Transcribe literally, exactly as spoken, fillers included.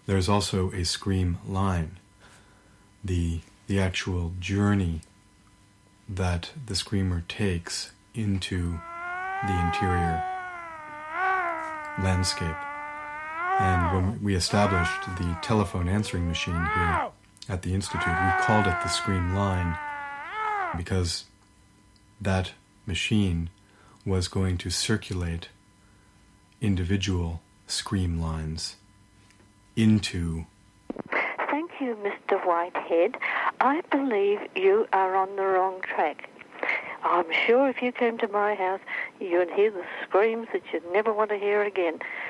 there's also a scream line. The, the actual journey that the screamer takes into the interior landscape. And when we established the telephone answering machine here at the Institute, we called it the scream line because that machine was going to circulate individual scream lines into... Thank you, Mister Whitehead. I believe you are on the wrong track. I'm sure if you came to my house, you'd hear the screams that you'd never want to hear again.